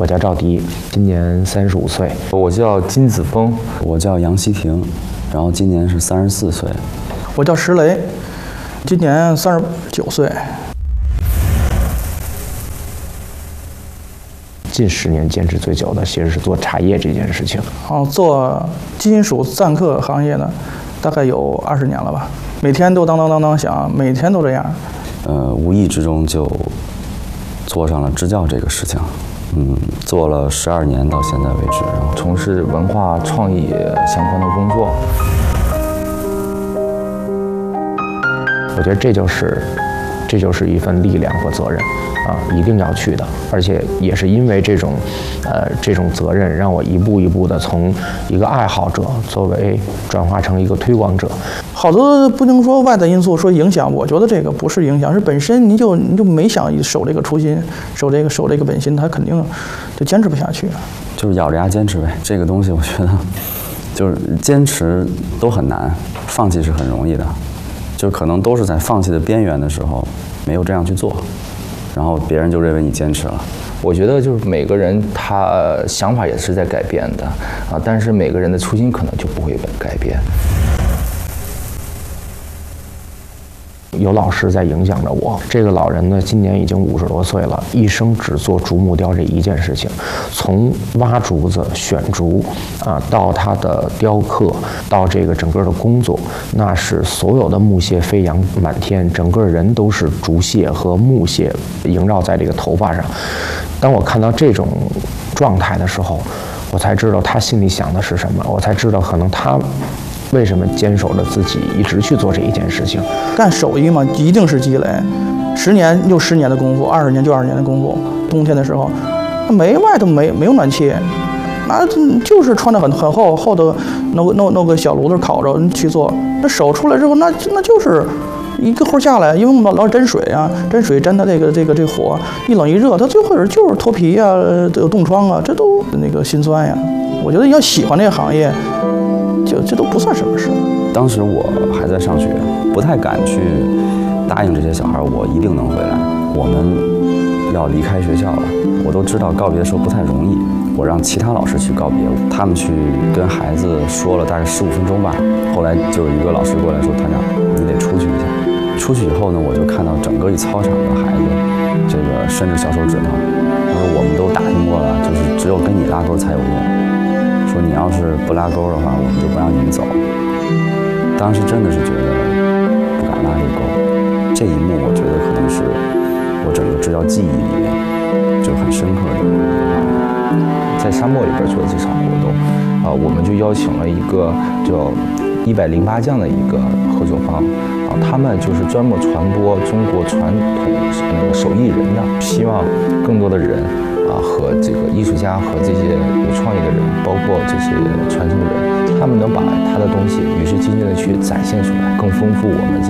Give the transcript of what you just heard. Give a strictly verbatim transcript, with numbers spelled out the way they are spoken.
我叫赵迪，今年三十五岁。 我叫金子峰， 我叫杨希婷，然后今年是三十四岁。 我叫石雷，今年三十九岁。 近十年坚持最久的其实是做茶叶这件事情。 哦，做金属赞刻行业呢，大概有二十年了吧，每天都当当当当响，每天都这样。 呃，无意之中就做上了支教这个事情，嗯，做了十二年到现在为止，然后从事文化创意相关的工作。 我觉得这就是，这就是一份力量和责任。啊，一定要去的，而且也是因为这种，呃，这种责任，让我一步一步的从一个爱好者，作为转化成一个推广者。 好多不能说外在因素说影响，我觉得这个不是影响，是本身你就你就没想守这个初心，守这个守这个本心，他肯定就坚持不下去。 就是咬着牙坚持呗。这个东西我觉得，就是坚持都很难，放弃是很容易的，就可能都是在放弃的边缘的时候，没有这样去做。然后别人就认为你坚持了。 我觉得就是每个人他、呃、想法也是在改变的啊，但是每个人的初心可能就不会改变。 有老师在影响着我。这个老人呢，今年已经五十多岁了，一生只做竹木雕这一件事情，从挖竹子、选竹啊，到他的雕刻，到这个整个的工作，那是所有的木屑飞扬满天，整个人都是竹屑和木屑萦绕在这个头发上。当我看到这种状态的时候，我才知道他心里想的是什么，我才知道可能他为什么坚守着自己一直去做这一件事情？ 干手艺嘛，一定是积累，十年就十年的功夫，二十年就二十年的功夫。冬天的时候，没外头没没有暖气，那就是穿的很很厚厚的，弄个弄弄个小炉子烤着去做。那手出来之后，那那就是一个活下来，因为我们老老沾水啊，沾水沾它这个这个这个火，一冷一热，它最后就是脱皮啊，有冻疮啊，这都那个心酸呀。我觉得要喜欢这个行业，就这都不算什么事。 当时我还在上学，不太敢去答应这些小孩，我一定能回来。我们要离开学校了，我都知道告别的时候不太容易。我让其他老师去告别，他们去跟孩子说了大概十五分钟吧。后来就有一个老师过来说：“团长，你得出去一下。”出去以后呢，我就看到整个一操场的孩子，这个伸着小手指头，他说：“我们都打听过了，就是只有跟你拉钩才有用。说你要是不拉钩的话，我们就不让你们走。”当时真的是觉得不敢拉这个钩，这一幕我觉得可能是我整个支教记忆里面就很深刻的。 在沙漠里边做的这场活动，啊、呃，我们就邀请了一个叫一百零八匠的一个合作方，啊、呃，他们就是专门传播中国传统那个手艺人的，希望更多的人啊、呃、和这个艺术家和这些有创意的人，包括这些传承人，他们能把他的东西与时俱进的去展现出来，更丰富我们这